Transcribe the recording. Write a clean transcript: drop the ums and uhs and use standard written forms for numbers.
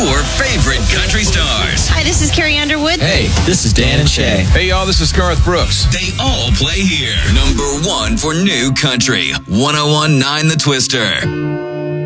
your favorite country stars. Hi, this is Carrie Underwood. Hey, this is Dan and Shay. Hey, y'all, this is Garth Brooks. They all play here. Number one for new country. 101.9 The Twister.